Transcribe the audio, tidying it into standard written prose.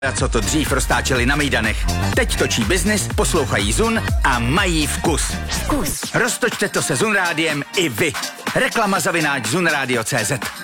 A co to dřív roztáčeli na mejdanech. Teď točí biznis, poslouchají Zun a mají vkus. Roztočte to se Zun rádiem i vy. Reklama @ zunradio.cz